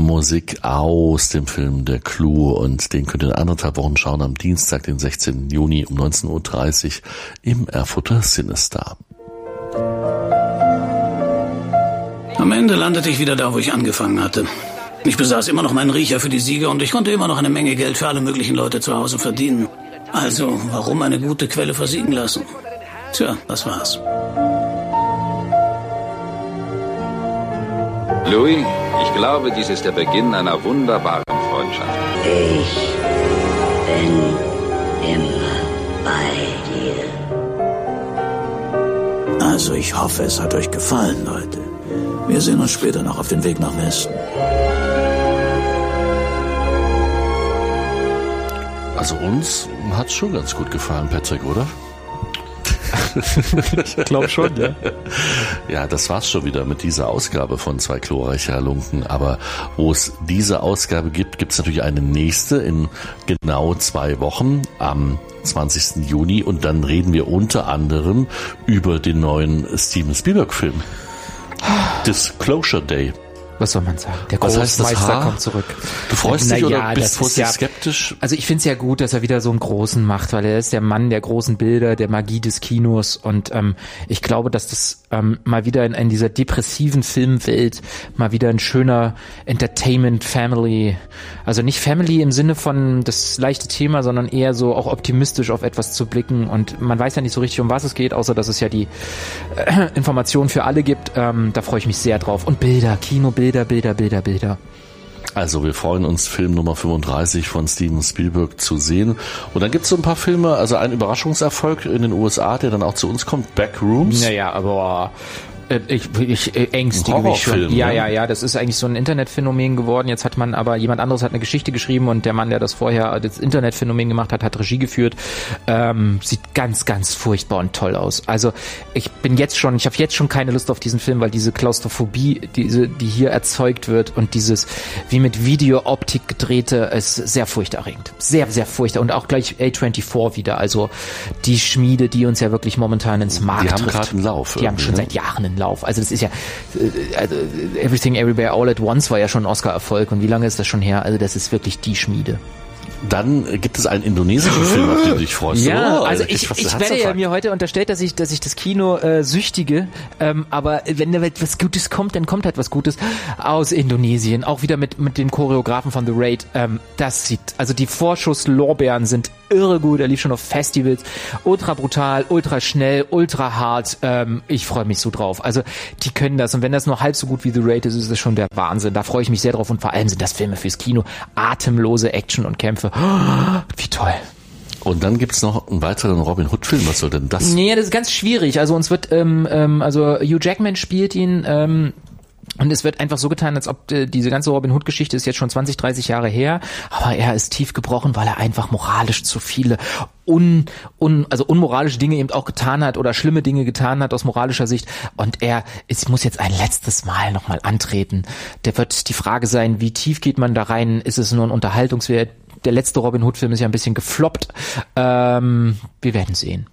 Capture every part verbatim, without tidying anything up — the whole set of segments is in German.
Musik aus dem Film Der Clou und den könnt ihr in anderthalb Wochen schauen am Dienstag, den sechzehnten Juni um neunzehn Uhr dreißig im Erfurter CineStar. Am Ende landete ich wieder da, wo ich angefangen hatte. Ich besaß immer noch meinen Riecher für die Siege und ich konnte immer noch eine Menge Geld für alle möglichen Leute zu Hause verdienen. Also, warum eine gute Quelle versiegen lassen? Tja, das war's. Louis, ich glaube, dies ist der Beginn einer wunderbaren Freundschaft. Ich bin immer bei dir. Also, ich hoffe, es hat euch gefallen, Leute. Wir sehen uns später noch auf dem Weg nach Westen. Also uns hat's schon ganz gut gefallen, Patrick, oder? Ich glaube schon, ja. Ja, das war's schon wieder mit dieser Ausgabe von Zwei glorreiche Halunken. Aber wo es diese Ausgabe gibt, gibt's natürlich eine nächste in genau zwei Wochen am zwanzigsten Juni. Und dann reden wir unter anderem über den neuen Steven Spielberg-Film. Disclosure Day. Was soll man sagen? Der Was heißt das Großmeister H? kommt zurück. Du freust Na dich oder ja, bist vorsichtig ja, skeptisch? Also ich finde es ja gut, dass er wieder so einen großen macht, weil er ist der Mann der großen Bilder, der Magie des Kinos und ähm, ich glaube, dass das ähm, mal wieder in, in dieser depressiven Filmwelt mal wieder ein schöner Entertainment Family, also nicht Family im Sinne von das leichte Thema, sondern eher so auch optimistisch auf etwas zu blicken und man weiß ja nicht so richtig, um was es geht, außer dass es ja die äh, Informationen für alle gibt. Ähm, da freue ich mich sehr drauf. Und Bilder, Kinobilder, Bilder, Bilder, Bilder, Bilder. Also wir freuen uns, Film Nummer fünfunddreißig von Steven Spielberg zu sehen. Und dann gibt es so ein paar Filme, also ein Überraschungserfolg in den U S A, der dann auch zu uns kommt, Backrooms. Naja, aber ich, ich äh, ängstige mich schon. Ja, ne? ja, ja, das ist eigentlich so ein Internetphänomen geworden. Jetzt hat man aber, jemand anderes hat eine Geschichte geschrieben und der Mann, der das vorher das Internetphänomen gemacht hat, hat Regie geführt. Ähm, sieht ganz, ganz furchtbar und toll aus. Also ich bin jetzt schon, ich habe jetzt schon keine Lust auf diesen Film, weil diese Klaustrophobie, diese, die hier erzeugt wird und dieses wie mit Videooptik gedrehte, ist sehr furchterregend. Sehr, sehr furchtbar. Und auch gleich A vierundzwanzig wieder, also die Schmiede, die uns ja wirklich momentan ins Markt trifft. Die haben gerade einen Lauf. Die haben schon seit Jahren einen Lauf. Also das ist ja also Everything Everywhere All at Once war ja schon ein Oscar-Erfolg und wie lange ist das schon her? Also das ist wirklich die Schmiede. Dann gibt es einen indonesischen Film, auf den du dich freust. Ja, oh, also ich, ich, ich werde ja mir heute unterstellt, dass ich, dass ich das Kino äh, süchtige, ähm, aber wenn da etwas Gutes kommt, dann kommt halt was Gutes aus Indonesien, auch wieder mit mit den Choreografen von The Raid. Ähm, das sieht, also die Vorschusslorbeeren sind irre gut, er lief schon auf Festivals, ultra brutal, ultra schnell, ultra hart. Ähm, ich freue mich so drauf. Also die können das und wenn das nur halb so gut wie The Raid ist, ist das schon der Wahnsinn. Da freue ich mich sehr drauf und vor allem sind das Filme fürs Kino, atemlose Action und Kämpfe. Oh, wie toll. Und dann gibt's noch einen weiteren Robin Hood Film. Was soll denn das? Nee, das ist ganz schwierig. Also uns wird, ähm, ähm, also Hugh Jackman spielt ihn, ähm, und es wird einfach so getan, als ob äh, diese ganze Robin Hood Geschichte ist jetzt schon zwanzig, dreißig Jahre her, aber er ist tief gebrochen, weil er einfach moralisch zu viele un, un, also unmoralische Dinge eben auch getan hat oder schlimme Dinge getan hat aus moralischer Sicht und er ist, muss jetzt ein letztes Mal nochmal antreten. Der wird die Frage sein, wie tief geht man da rein? Ist es nur ein Unterhaltungswert? Der letzte Robin Hood Film ist ja ein bisschen gefloppt. Ähm, wir werden sehen.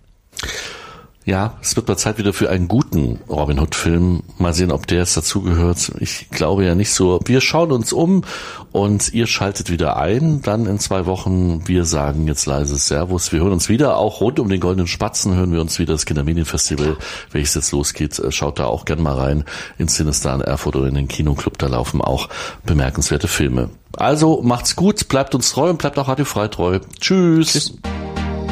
Ja, es wird mal Zeit wieder für einen guten Robin Hood Film. Mal sehen, ob der jetzt dazugehört. Ich glaube ja nicht so. Wir schauen uns um und ihr schaltet wieder ein. Dann in zwei Wochen. Wir sagen jetzt leise Servus. Wir hören uns wieder. Auch rund um den Goldenen Spatzen hören wir uns wieder. Das Kindermedienfestival, welches jetzt losgeht. Schaut da auch gern mal rein ins CineStar in Erfurt oder in den Kinoclub. Da laufen auch bemerkenswerte Filme. Also macht's gut, bleibt uns treu und bleibt auch radiofrei treu. Tschüss. Tschüss.